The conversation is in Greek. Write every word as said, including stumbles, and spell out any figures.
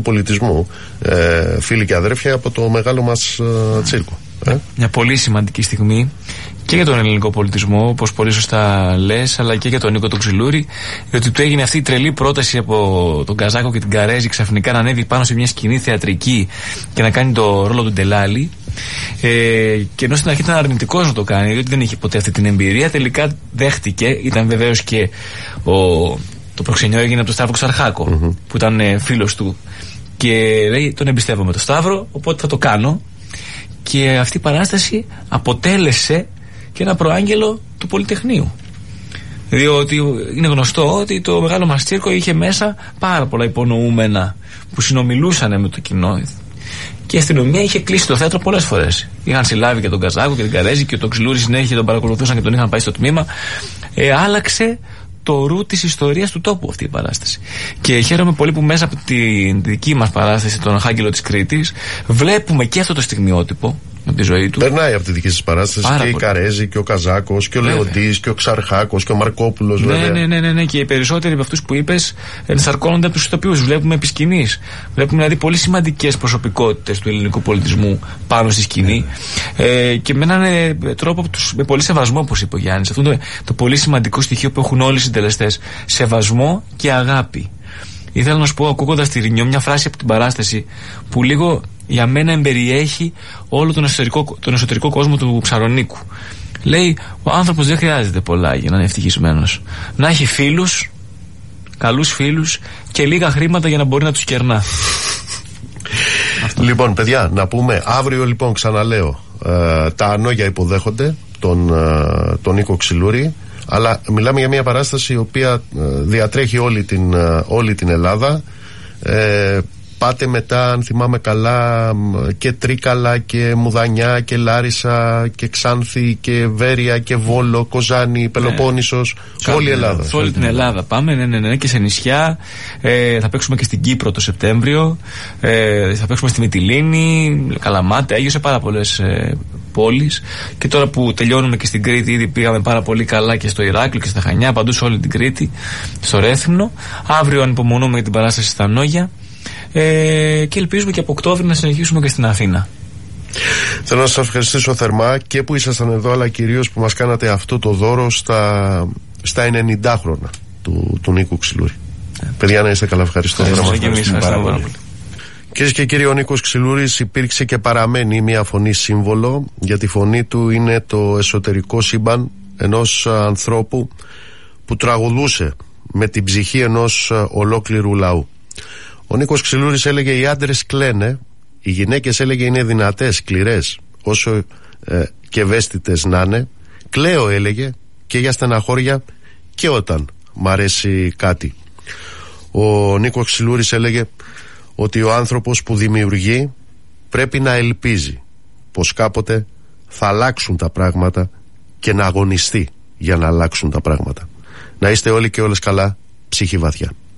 πολιτισμού, ε, φίλοι και αδέρφια, από το μεγάλο μας ε, τσίρκο. Ε? Μια πολύ σημαντική στιγμή και για τον ελληνικό πολιτισμό, όπως πολύ σωστά λες, αλλά και για τον Νίκο τον Ξυλούρη, διότι του έγινε αυτή η τρελή πρόταση από τον Καζάκο και την Καρέζη ξαφνικά να ανέβει πάνω σε μια σκηνή θεατρική και να κάνει το ρόλο του Ντελάλη. Ε, και ενώ στην αρχή ήταν αρνητικός να το κάνει, διότι δεν είχε ποτέ αυτή την εμπειρία, τελικά δέχτηκε. Ήταν βεβαίως και ο, το προξενιό έγινε από τον Σταύρο Ξαρχάκο, mm-hmm. που ήταν ε, φίλος του. Και λέει: τον εμπιστεύομαι το Σταύρο, οπότε θα το κάνω. Και αυτή η παράσταση αποτέλεσε και ένα προάγγελο του Πολυτεχνείου. Διότι είναι γνωστό ότι το μεγάλο μας τσίρκο είχε μέσα πάρα πολλά υπονοούμενα που συνομιλούσαν με το κοινό. Και η αστυνομία είχε κλείσει το θέατρο πολλές φορές. Είχαν συλλάβει και τον Καζάκο και την Καρέζη και τον Ξυλούρη συνέχεια τον παρακολουθούσαν και τον είχαν πάει στο τμήμα. Ε, άλλαξε το ρου της ιστορίας του τόπου αυτή η παράσταση. Και χαίρομαι πολύ που μέσα από τη δική μας παράσταση, τον Αρχάγγελο της Κρήτης, βλέπουμε και αυτό το στιγμιότυπο από τη ζωή του. Περνάει από τη δική σας παράσταση Πάρα και πολύ. Η Καρέζη και ο Καζάκος και ο Λεοντής και ο Ξαρχάκος και ο Μαρκόπουλος. Ναι, βέβαια. ναι, ναι, ναι, ναι. Και οι περισσότεροι από αυτούς που είπες ενσαρκώνονται από τους ηθοποιούς. Βλέπουμε επί σκηνής. Βλέπουμε δηλαδή πολύ σημαντικές προσωπικότητες του ελληνικού πολιτισμού πάνω στη σκηνή. Ναι. Ε, και με έναν τρόπο τους, με πολύ σεβασμό, όπως είπε ο Γιάννης. Αυτό είναι το, το πολύ σημαντικό στοιχείο που έχουν όλοι οι συντελεστές. Σεβασμό και αγάπη. Ήθελα να σου πω, ακούγοντας τη Ρινιό, μια φράση από την παράσταση που λίγο για μένα εμπεριέχει όλο τον εσωτερικό, τον εσωτερικό κόσμο του Ψαρονίκου. Λέει: ο άνθρωπος δεν χρειάζεται πολλά για να είναι ευτυχισμένος. Να έχει φίλους, καλούς φίλους και λίγα χρήματα για να μπορεί να τους κερνά. Λοιπόν, παιδιά, να πούμε αύριο, λοιπόν, ξαναλέω, ε, τα Ανόγια υποδέχονται τον, ε, τον Νίκο Ξυλούρη. Αλλά μιλάμε για μια παράσταση η οποία ε, διατρέχει όλη την, ε, όλη την Ελλάδα. Ε, πάτε μετά, αν θυμάμαι καλά, και Τρίκαλα και Μουδανιά και Λάρισα και Ξάνθη και Βέρεια και Βόλο, Κοζάνη, Πελοπόννησος, ναι. όλη η Ελλάδα. Σε όλη την Ελλάδα πάμε, ναι, ναι, ναι, και σε νησιά. Ε, θα παίξουμε και στην Κύπρο το Σεπτέμβριο. Ε, θα παίξουμε στη Μυτιλήνη, Καλαμάτα, Αίγυο, σε πάρα πολλές ε, πόλεις. Και τώρα που τελειώνουμε και στην Κρήτη, ήδη πήγαμε πάρα πολύ καλά και στο Ηράκλειο και στα Χανιά, παντού σε όλη την Κρήτη, στο Ρέθυμνο. Αύριο ανυπομονούμε για την παράσταση στα Νόγια. Ε, και ελπίζουμε και από Οκτώβριο να συνεχίσουμε και στην Αθήνα. Θέλω να σας ευχαριστήσω θερμά και που ήσασταν εδώ, αλλά κυρίως που μας κάνατε αυτό το δώρο στα, στα ενενήντα χρόνια του, του Νίκου Ξυλούρη. Ε, Παιδιά, να είστε καλά, ευχαριστώ. Κυρίες και κύριοι, ο Νίκος Ξυλούρης υπήρξε και παραμένει μια φωνή σύμβολο, γιατί η φωνή του είναι το εσωτερικό σύμπαν ενός ανθρώπου που τραγουδούσε με την ψυχή ενός ολόκληρου λαού. Ο Νίκος Ξυλούρης έλεγε: οι άντρες κλαίνε, οι γυναίκες, έλεγε, είναι δυνατές, σκληρές, όσο ε, και ευαίσθητες να είναι. Κλαίω, έλεγε, και για στεναχώρια και όταν μ' αρέσει κάτι. Ο Νίκος Ξυλούρης έλεγε ότι ο άνθρωπος που δημιουργεί πρέπει να ελπίζει πως κάποτε θα αλλάξουν τα πράγματα και να αγωνιστεί για να αλλάξουν τα πράγματα. Να είστε όλοι και όλες καλά, ψυχή βαθιά.